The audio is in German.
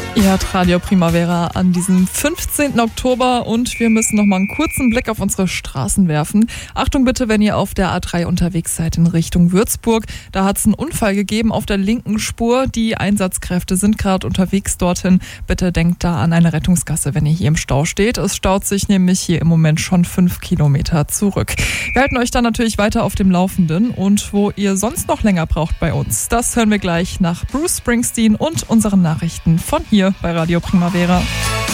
Ihr hört Radio Primavera an diesem 15. Oktober und wir müssen noch mal einen kurzen Blick auf unsere Straßen werfen. Achtung bitte, wenn ihr auf der A3 unterwegs seid in Richtung Würzburg. Da hat es einen Unfall gegeben auf der linken Spur. Die Einsatzkräfte sind gerade unterwegs dorthin. Bitte denkt da an eine Rettungsgasse, wenn ihr hier im Stau steht. Es staut sich nämlich hier im Moment schon 5 Kilometer zurück. Wir halten euch dann natürlich weiter auf dem Laufenden und wo ihr sonst noch länger braucht bei uns, das hören wir gleich nach Bruce Springsteen und unseren Nachrichten von hier bei Radio Primavera.